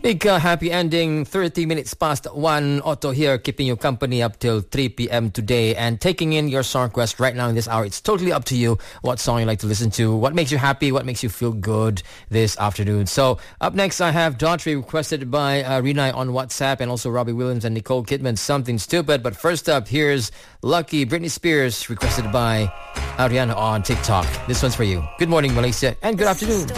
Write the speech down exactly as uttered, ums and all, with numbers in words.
Big uh, happy ending, thirty minutes past one. Otto here, keeping you company up till three p.m. today and taking in your song request right now in this hour. It's totally up to you what song you like to listen to, what makes you happy, what makes you feel good this afternoon. So up next, I have Daughtry requested by uh, Renai on WhatsApp, and also Robbie Williams and Nicole Kidman, Something Stupid. But first up, here's Lucky, Britney Spears, requested by Ariana on TikTok. This one's for you. Good morning, Malaysia, and good afternoon.